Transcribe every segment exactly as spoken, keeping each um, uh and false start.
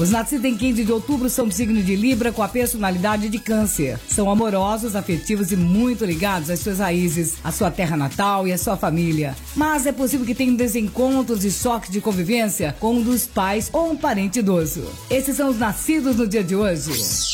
Os nascidos em quinze de outubro são do signo de Libra com a personalidade de Câncer. São amorosos, afetivos e muito ligados às suas raízes, à sua terra natal e à sua família. Mas é possível que tenham desencontros e choques de convivência com um dos pais ou um parente idoso. Esses são os nascidos no dia de hoje.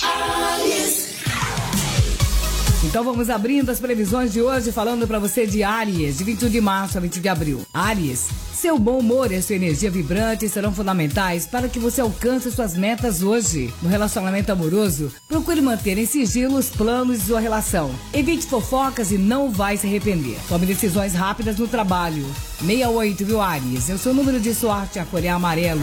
Então vamos abrindo as previsões de hoje, falando para você de Áries, de vinte e um de março a vinte de abril. Áries, seu bom humor e a sua energia vibrante serão fundamentais para que você alcance suas metas hoje. No relacionamento amoroso, procure manter em sigilo os planos de sua relação. Evite fofocas e não vai se arrepender. Tome decisões rápidas no trabalho. sessenta e oito, viu, Áries? É o seu número de sorte, a cor é amarelo.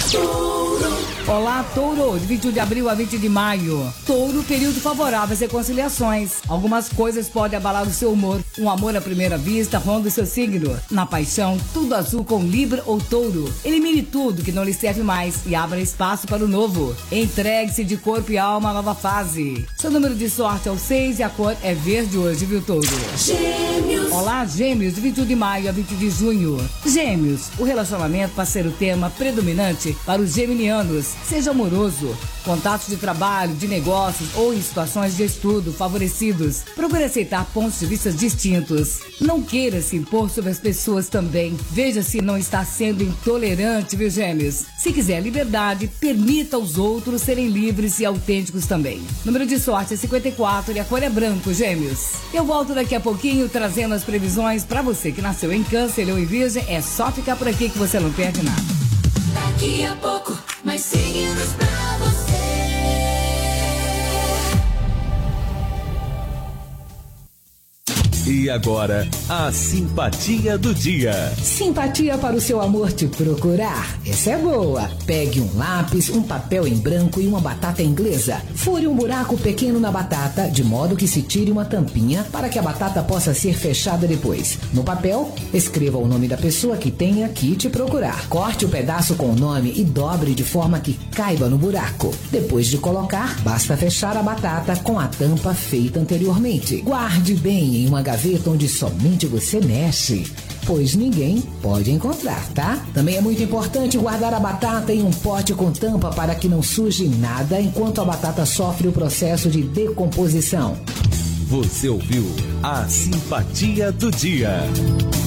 Olá, Touro, de vinte e um de abril a vinte de maio. Touro, período favorável às reconciliações. Algumas coisas podem abalar o seu humor. Um amor à primeira vista ronda o seu signo. Na paixão, tudo azul com Libra ou Touro. Elimine tudo que não lhe serve mais e abra espaço para o novo. Entregue-se de corpo e alma à nova fase. Seu número de sorte é o seis e a cor é verde hoje, viu, Touro? Gêmeos. Olá, Gêmeos, de vinte e um de maio a vinte de junho. Gêmeos, o relacionamento vai ser o tema predominante para os geminianos. Seja amoroso, contatos de trabalho, de negócios ou em situações de estudo favorecidos. Procure aceitar pontos de vista distintos. Não queira se impor sobre as pessoas também. Veja se não está sendo intolerante, viu, Gêmeos? Se quiser liberdade, permita aos outros serem livres e autênticos também. Número de sorte é cinquenta e quatro e a cor é branco, Gêmeos. Eu volto daqui a pouquinho trazendo as previsões para você que nasceu em Câncer ou em Virgem. É só ficar por aqui que você não perde nada. Daqui a pouco, mais signos pra você. E agora, a simpatia do dia. Simpatia para o seu amor te procurar. Essa é boa. Pegue um lápis, um papel em branco e uma batata inglesa. Fure um buraco pequeno na batata, de modo que se tire uma tampinha para que a batata possa ser fechada depois. No papel, escreva o nome da pessoa que tenha que te procurar. Corte o pedaço com o nome e dobre de forma que caiba no buraco. Depois de colocar, basta fechar a batata com a tampa feita anteriormente. Guarde bem em uma gaveta onde somente você mexe, pois ninguém pode encontrar, tá? Também é muito importante guardar a batata em um pote com tampa para que não suje nada enquanto a batata sofre o processo de decomposição. Você ouviu a simpatia do dia.